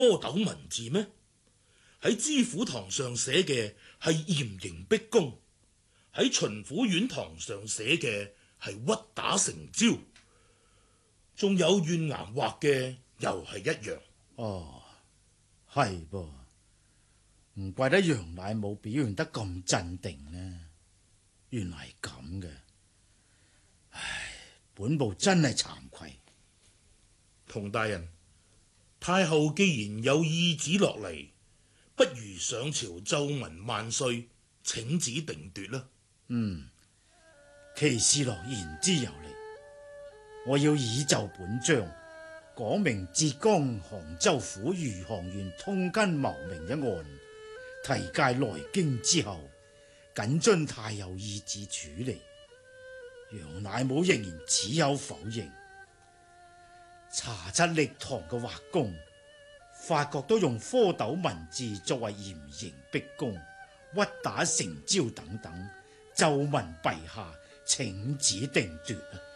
蝌蚪文字咩？喺知府堂上寫嘅係嚴刑逼供，喺巡撫院堂上寫嘅係屈打成招，仲有怨顏畫嘅又係一樣。 哦，係噃，唔怪得楊乃武表現得咁鎮定呢。原來係咁嘅。唉，本部真係慚愧。 童大人，太后既然有懿旨落嚟，不如上朝奏聞萬歲，請旨定奪啦。 其事樂言之有理，我要以奏本章，講明浙江杭州府餘杭縣通根謀明一案，提誡來京之後，謹遵太后懿旨處理。楊乃武仍然只有否認。查察歷堂嘅畫工，發覺都用蝌蚪文字作為嚴刑逼供、屈打成招等等，奏聞陛下請旨定奪啊！